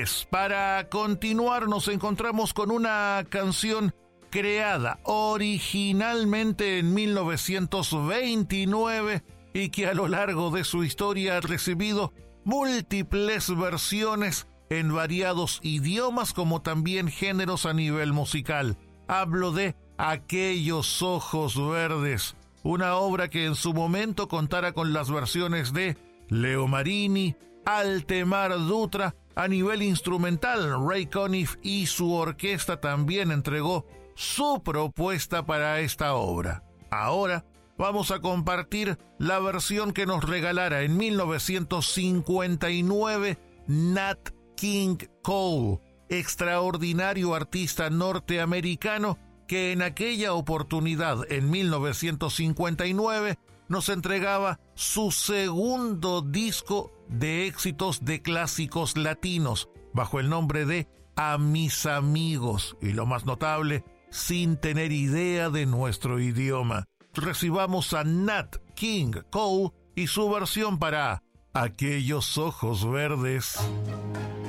Para continuar, nos encontramos con una canción creada originalmente en 1929 y que a lo largo de su historia ha recibido múltiples versiones en variados idiomas como también géneros a nivel musical. Hablo de Aquellos ojos verdes, una obra que en su momento contara con las versiones de Leo Marini, Altemar Dutra. A nivel instrumental, Ray Conniff y su orquesta también entregó su propuesta para esta obra. Ahora vamos a compartir la versión que nos regalara en 1959 Nat King Cole, extraordinario artista norteamericano que en aquella oportunidad, en 1959, nos entregaba su segundo disco de éxitos de clásicos latinos, bajo el nombre de A Mis Amigos, y lo más notable, sin tener idea de nuestro idioma. Recibamos a Nat King Cole y su versión para Aquellos ojos verdes.